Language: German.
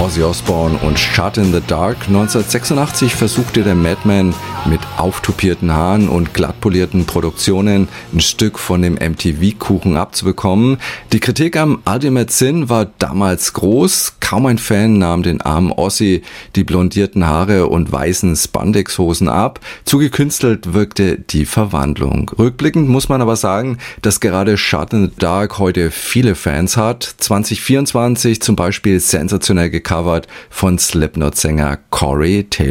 Ozzy Osbourne und Shut in the Dark. 1986 versuchte der Madman mit auftupierten Haaren und glattpolierten Produktionen ein Stück von dem MTV-Kuchen abzubekommen. Die Kritik am Ultimate Sin war damals groß. Kaum ein Fan nahm den armen Ozzy die blondierten Haare und weißen Spandexhosen ab. Zu gekünstelt wirkte die Verwandlung. Rückblickend muss man aber sagen, dass gerade Shut in the Dark heute viele Fans hat. 2024 zum Beispiel sensationell gecovert von Slipknot-Sänger Corey Taylor.